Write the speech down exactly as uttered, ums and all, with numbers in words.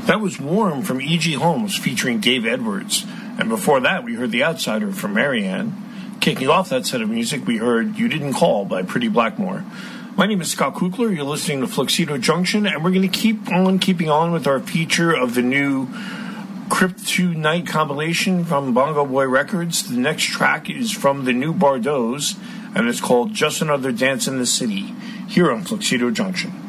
That was Warm from E G. Holmes featuring Dave Edwards. And before that, we heard The Outsider from Marianne. Kicking off that set of music, we heard You Didn't Call by Pretty Blackmore. My name is Scott Kukler. You're listening to Fluxido Junction, and we're going to keep on keeping on with our feature of the new Kryptonite compilation from Bongo Boy Records. The next track is from the new Bardos, and it's called Just Another Dance in the City, here on Fluxido Junction.